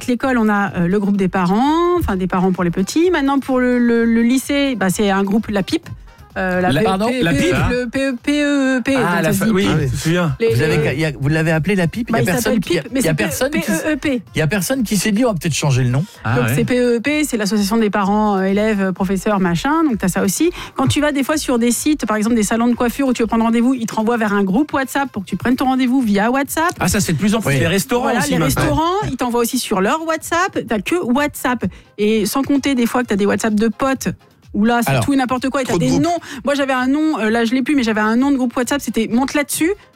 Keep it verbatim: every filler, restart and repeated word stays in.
avec l'école, on a euh, le groupe des parents, enfin des parents pour les petits. Maintenant, pour le, le, le lycée, bah, c'est un groupe, la PIP. Euh, la, la, P- pardon, P- la P- pipe. Le P E P. Ah, la fa- oui, Ah oui. je me souviens. Les- Vous, les- avez, il y a- vous l'avez appelé la pipe. Bah, Il y a il personne s'appelle qui, PIP, mais il y a c'est personne qui, P E E P. il y a personne qui s'est dit on va peut-être changer le nom. Ah, Donc ouais. c'est P E E P, c'est l'association des parents, euh, élèves, euh, professeurs, machin. Donc tu as ça aussi. Quand tu vas des fois sur des sites, par exemple des salons de coiffure où tu veux prendre rendez-vous, ils te renvoient vers un groupe WhatsApp pour que tu prennes ton rendez-vous via WhatsApp. Ah, ça, c'est de plus en plus. Oui. Les restaurants Voilà, aussi. les maintenant. restaurants, ils t'envoient aussi sur leur WhatsApp. T'as que WhatsApp. Et sans compter des fois que t'as des WhatsApp de potes. Où là, c'est Alors, tout et n'importe quoi. Et t'as trop de des groupes. noms. Moi, j'avais un nom, euh, là, je l'ai plus, mais j'avais un nom de groupe WhatsApp. C'était monte là-dessus.